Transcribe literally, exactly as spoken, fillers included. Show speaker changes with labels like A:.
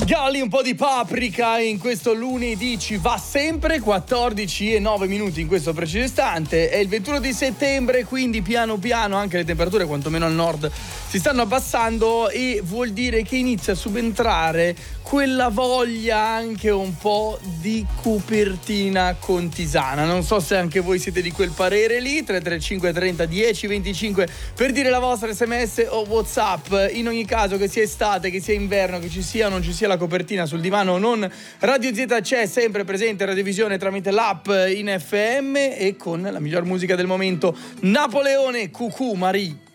A: Galli, un po' di paprika in questo lunedì ci va sempre, quattordici e nove minuti in questo preciso istante. È il ventuno di settembre, quindi piano piano anche le temperature, quantomeno al nord, si stanno abbassando e vuol dire che inizia a subentrare quella voglia anche un po' di copertina con tisana. Non so se anche voi siete di quel parere lì. Tre tre cinque trenta dieci venticinque per dire la vostra sms o WhatsApp. In ogni caso, che sia estate, che sia inverno, che ci sia o non ci sia la copertina sul divano o non, Radio Z c'è sempre presente, radiovisione tramite l'app in F M e con la miglior musica del momento. Napoleone, Cucù Marie.